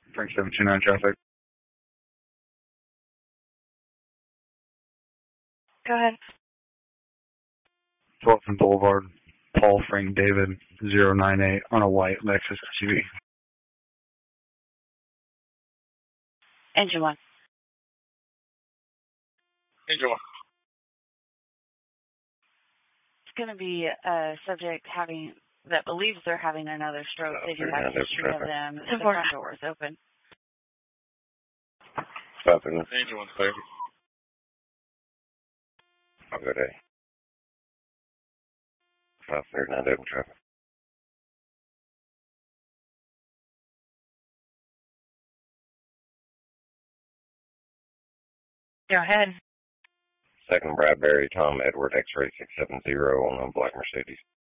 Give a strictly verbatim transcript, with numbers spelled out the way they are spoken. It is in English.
Frank seven two nine traffic. Go ahead. Fulton Boulevard, Paul Frank David zero nine eight on a white Lexus S U V. Engine one. Engine one. It's going to be a subject having that believes they're having another stroke. They do have history of them. The front door is open. Stopping. Engine one, clear. Have a good day. five thirty-nine open traffic. Go ahead. Second Bradbury, Tom Edward, X-ray six seven zero on a black Mercedes.